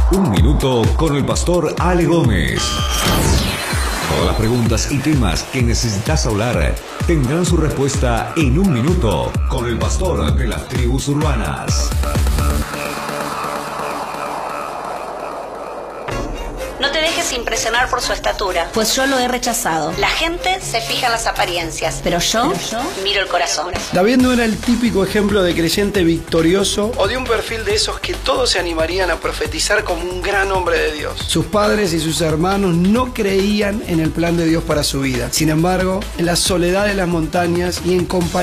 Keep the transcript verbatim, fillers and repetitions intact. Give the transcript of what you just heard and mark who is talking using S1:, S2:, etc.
S1: Un minuto con el pastor Ale Gómez. Todas las preguntas y temas que necesitas hablar tendrán su respuesta en un minuto con el pastor de las tribus urbanas.
S2: No te dejes impresionar por su estatura, pues yo lo he rechazado. La gente se fija en las apariencias, pero yo, pero yo miro el corazón.
S3: David no era el típico ejemplo de creyente victorioso o de un perfil de esos que todos se animarían a profetizar como un gran hombre de Dios. Sus padres y sus hermanos no creían en el plan de Dios para su vida. Sin embargo, en la soledad de las montañas y en compañía